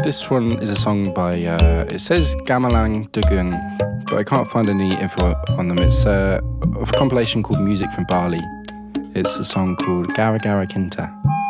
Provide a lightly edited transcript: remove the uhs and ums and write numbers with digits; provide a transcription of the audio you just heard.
This one is a song by, it says Gamalang Dugun, but I can't find any info on them. It's of a compilation called Music from Bali. It's a song called Gara Gara Kinta.